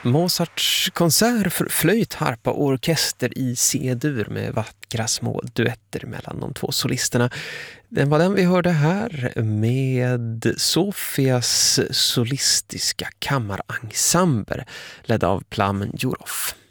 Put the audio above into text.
Mozarts konsert för flöjt, harpa och orkester i C-dur med vackra små duetter mellan de två solisterna. Den var den vi hörde här med Sofias solistiska kammarensemble ledd av Plamen Jurov.